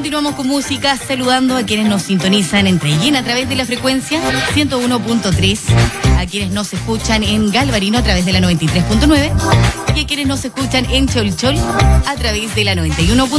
continuamos con música, saludando a quienes nos sintonizan en Treillén a través de la frecuencia 101.3, a quienes nos escuchan en Galvarino a través de la 93.9 y a quienes nos escuchan en Cholchol a través de la 91.9.